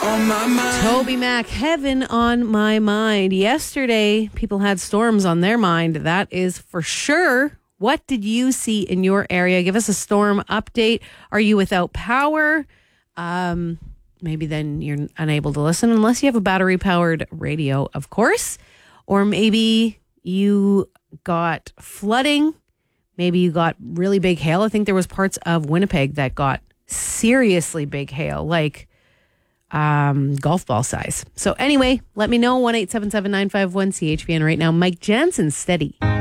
Toby Mac, Heaven on My Mind. Yesterday, people had storms on their mind. That is for sure. What did you see in your area? Give us a storm update. Are you without power? Maybe then you're unable to listen unless you have a battery-powered radio, of course. Or maybe you got flooding. Maybe you got really big hail. I think there was parts of Winnipeg that got seriously big hail, like golf ball size. So anyway, let me know, 1-877-951-CHPN right now. Mike Jansen, steady.